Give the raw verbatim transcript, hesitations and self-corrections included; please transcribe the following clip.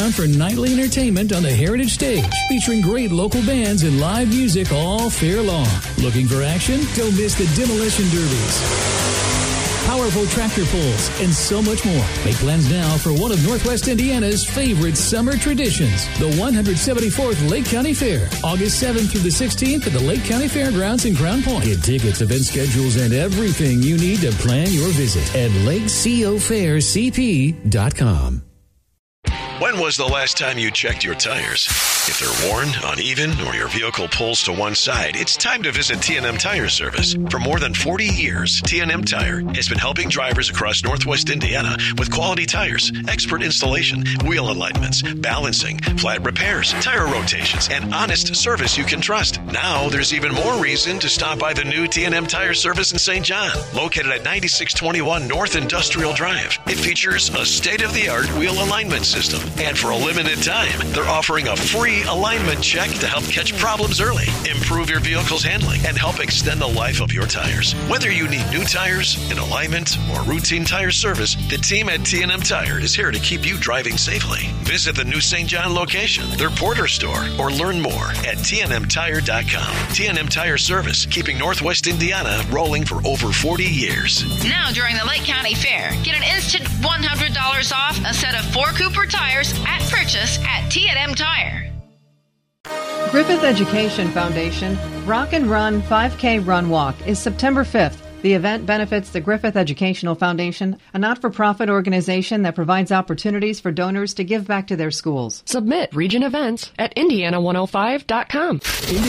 town for nightly entertainment on the Heritage Stage, featuring great local bands and live music all fair long. Looking for action? Don't miss the Demolition Derbies, powerful tractor pulls, and so much more. Make plans now for one of Northwest Indiana's favorite summer traditions, the one hundred seventy-fourth Lake County Fair, August seventh through the sixteenth at the Lake County Fairgrounds in Crown Point. Get tickets, event schedules, and everything you need to plan your visit at lake co fair c p dot com. When was the last time you checked your tires? If they're worn, uneven, or your vehicle pulls to one side, it's time to visit T and M Tire Service. For more than forty years, T and M Tire has been helping drivers across Northwest Indiana with quality tires, expert installation, wheel alignments, balancing, flat repairs, tire rotations, and honest service you can trust. Now there's even more reason to stop by the new T and M Tire Service in Saint John, located at ninety-six twenty-one North Industrial Drive. It features a state-of-the-art wheel alignment system, and for a limited time, they're offering a free alignment check to help catch problems early, improve your vehicle's handling, and help extend the life of your tires. Whether you need new tires, an alignment, or routine tire service, the team at T and M Tire is here to keep you driving safely. Visit the new Saint John location, their Porter store, or learn more at T N M tire dot com. T and M Tire Service, keeping Northwest Indiana rolling for over forty years. Now during the Lake County Fair, get an instant one hundred dollars off a set of four Cooper tires at purchase at T and M Tire. Griffith Education Foundation Rock and Run five K Run Walk is September fifth. The event benefits the Griffith Educational Foundation, a not-for-profit organization that provides opportunities for donors to give back to their schools. Submit Region Events at indiana one oh five dot com.